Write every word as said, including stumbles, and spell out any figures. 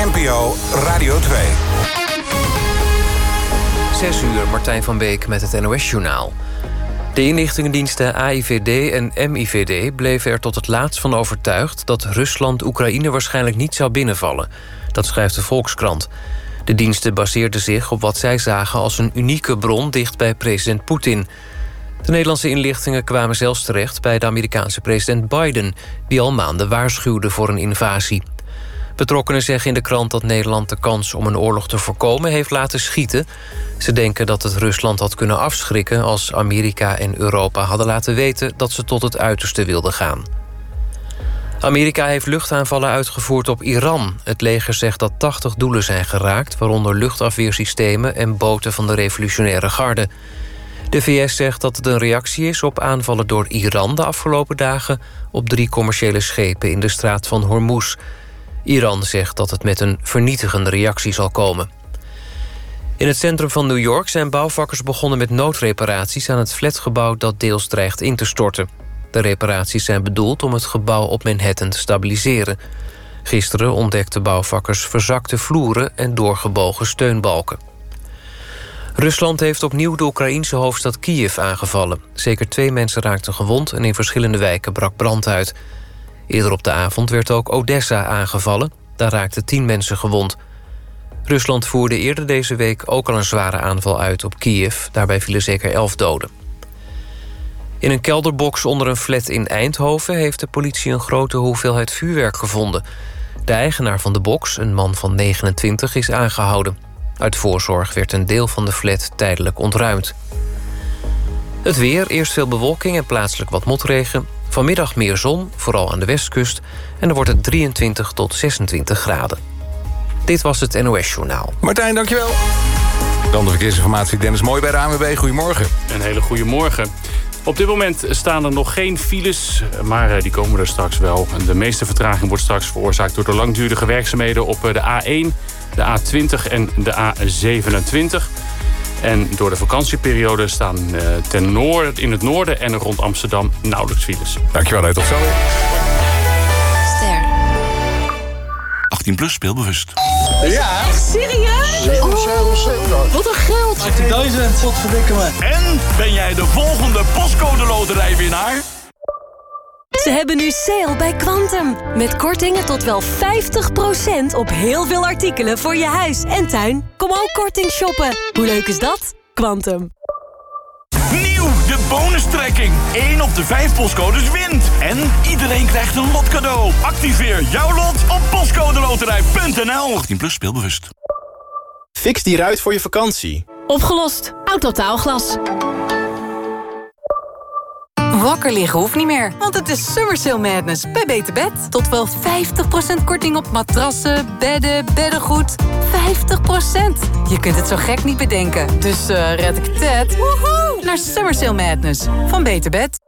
N P O Radio twee. Zes uur, Martijn van Beek met het N O S-journaal. De inlichtingendiensten A I V D en M I V D bleven er tot het laatst van overtuigd dat Rusland Oekraïne waarschijnlijk niet zou binnenvallen. Dat schrijft de Volkskrant. De diensten baseerden zich op wat zij zagen als een unieke bron dicht bij president Poetin. De Nederlandse inlichtingen kwamen zelfs terecht bij de Amerikaanse president Biden, die al maanden waarschuwde voor een invasie. Betrokkenen zeggen in de krant dat Nederland de kans om een oorlog te voorkomen heeft laten schieten. Ze denken dat het Rusland had kunnen afschrikken als Amerika en Europa hadden laten weten dat ze tot het uiterste wilden gaan. Amerika heeft luchtaanvallen uitgevoerd op Iran. Het leger zegt dat tachtig doelen zijn geraakt, waaronder luchtafweersystemen en boten van de revolutionaire garde. De V S zegt dat het een reactie is op aanvallen door Iran de afgelopen dagen op drie commerciële schepen in de straat van Hormuz. Iran zegt dat het met een vernietigende reactie zal komen. In het centrum van New York zijn bouwvakkers begonnen met noodreparaties aan het flatgebouw dat deels dreigt in te storten. De reparaties zijn bedoeld om het gebouw op Manhattan te stabiliseren. Gisteren ontdekten bouwvakkers verzakte vloeren en doorgebogen steunbalken. Rusland heeft opnieuw de Oekraïense hoofdstad Kiev aangevallen. Zeker twee mensen raakten gewond en in verschillende wijken brak brand uit. Eerder op de avond werd ook Odessa aangevallen. Daar raakten tien mensen gewond. Rusland voerde eerder deze week ook al een zware aanval uit op Kiev. Daarbij vielen zeker elf doden. In een kelderbox onder een flat in Eindhoven heeft de politie een grote hoeveelheid vuurwerk gevonden. De eigenaar van de box, een man van negenentwintig, is aangehouden. Uit voorzorg werd een deel van de flat tijdelijk ontruimd. Het weer, eerst veel bewolking en plaatselijk wat motregen. Vanmiddag meer zon, vooral aan de westkust. En dan wordt het drieëntwintig tot zesentwintig graden. Dit was het N O S-journaal. Martijn, dankjewel. Dan de verkeersinformatie, Dennis Mooi bij de A N W B. Goedemorgen. Een hele goede morgen. Op dit moment staan er nog geen files, maar die komen er straks wel. De meeste vertraging wordt straks veroorzaakt door de langdurige werkzaamheden op de A één, de A twintig en de A zevenentwintig. En door de vakantieperiode staan ten noorden, in het noorden en rond Amsterdam nauwelijks files. Dankjewel, hè, tot zo. Ster. achttien plus, speelbewust. Ja. Echt serieus? zeven, zeven, zeven. Wat een geld. achttien wat verdikken me. En ben jij de volgende postcode loterijwinnaar? Ze hebben nu sale bij Quantum. Met kortingen tot wel vijftig procent op heel veel artikelen voor je huis en tuin. Kom ook korting shoppen. Hoe leuk is dat? Quantum. Nieuw, de bonustrekking. één op de vijf postcodes wint. En iedereen krijgt een lotcadeau. Activeer jouw lot op postcodeloterij punt n l. achttien plus, speelbewust. Fix die ruit voor je vakantie. Opgelost. Autotaalglas. Wakker liggen hoeft niet meer, want het is Summer Sale Madness bij Beter Bed. Tot wel vijftig procent korting op matrassen, bedden, beddengoed. vijftig procent. Je kunt het zo gek niet bedenken. Dus uh, red ik het. Woehoe! Naar Summer Sale Madness van Beter Bed.